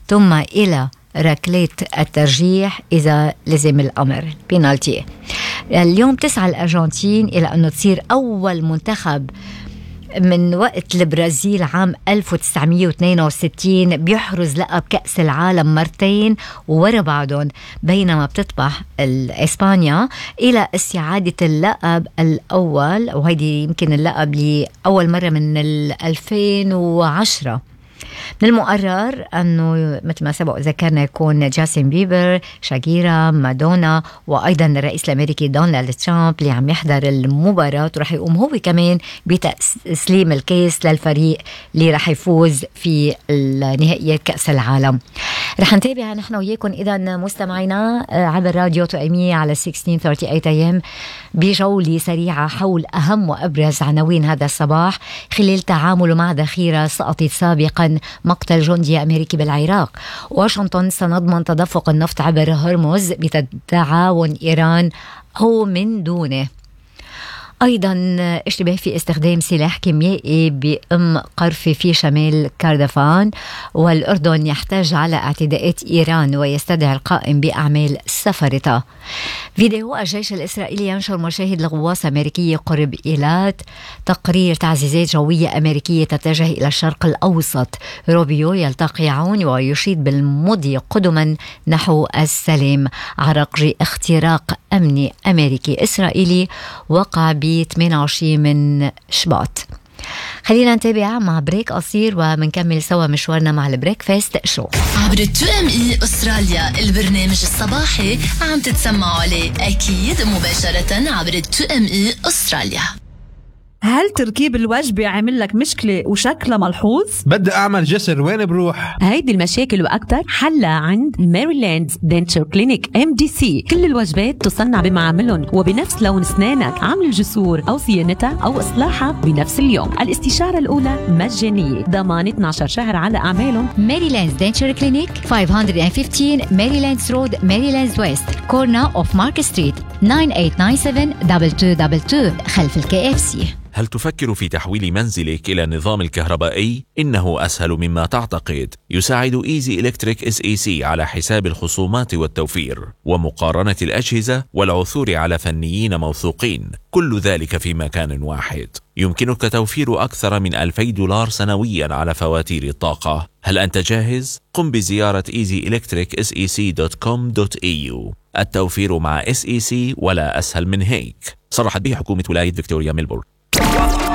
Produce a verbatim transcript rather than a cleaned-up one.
ثم إلى ركلة الترجيح إذا لزم الأمر بينالتي. اليوم تسعى الأرجنتين إلى أن تصير أول منتخب من وقت البرازيل عام ألف وتسعمية واثنين وستين بيحرز لقب كأس العالم مرتين ورا بعضهم، بينما بتطمح إسبانيا إلى استعادة اللقب الأول، وهيدي يمكن اللقب لأول مرة من ألفين وعشرة. من المقرر أنه مثل ما سبق ذكرنا يكون جاستن بيبر، شاكيرا، مادونا، وأيضا الرئيس الأمريكي دونالد ترامب اللي عم يحضر المباراة، ورح يقوم هو كمان بتسليم الكيس للفريق اللي رح يفوز في نهائيات كأس العالم. رح نتابع نحن وياكم إذا مستمعينا عبر راديو تقيمية على ستة عشر ثلاثين أيام بجولة سريعة حول أهم وأبرز عناوين هذا الصباح خلال تعامله مع ذخيرة سقطت سابقا مقتل جندي أمريكي بالعراق. واشنطن سنضمن تدفق النفط عبر هرمز بتعاون إيران أو من دونه. أيضا اشتباه في استخدام سلاح كيميائي بأم قرفة في شمال كردفان، والأردن يحتاج على اعتداءات إيران ويستدعي القائم بأعمال سفرته. فيديو الجيش الإسرائيلي ينشر مشاهد لغواصة أمريكية قرب إيلات. تقرير تعزيزات جوية أمريكية تتجه إلى الشرق الأوسط. روبيو يلتقي عون ويشيد بالمضي قدما نحو السلام. عرقجي اختراق أمني أمريكي إسرائيلي وقع ب ثمانية وعشرين من شباط. خلينا نتابع مع بريك قصير ومنكمل سوا مشوارنا مع البريكفاست شو عبر التو ام اي استراليا. البرنامج الصباحي عم تتسمعوا عليه اكيد مباشرة عبر التو ام اي استراليا. هل تركيب الوجبة عامل لك مشكلة وشكلها ملحوظ؟ بدي أعمل جسر، وين بروح؟ هيدي المشاكل وأكتر حلها عند ميريلاند دنتشر كلينيك ام دي سي. كل الوجبات تصنع بمعاملهم وبنفس لون أسنانك. عمل الجسور أو صيانتها أو إصلاحها بنفس اليوم. الاستشارة الأولى مجانية، ضمان اثني عشر شهر على أعمالهم. ميريلاند دنتشر كلينيك خمسمية وخمستاشر ميريلاند رود، ميريلاند ويست، كورنا أوف مارك ستريت، تسعة ثمانية تسعة سبعة اثنين اثنين اثنين اثنين خلف الكي اف سي. هل تفكر في تحويل منزلك إلى النظام الكهربائي؟ إنه أسهل مما تعتقد. يساعد إيزي إلكتريك إس إي سي على حساب الخصومات والتوفير ومقارنة الأجهزة والعثور على فنيين موثوقين، كل ذلك في مكان واحد. يمكنك توفير أكثر من ألفي دولار سنويا على فواتير الطاقة. هل أنت جاهز؟ قم بزيارة ايزي إلكتريك إس إي سي دوت كوم دوت إي يو. التوفير مع إس إي سي ولا أسهل من هيك. صرحت به حكومة ولاية فيكتوريا ميلبورن.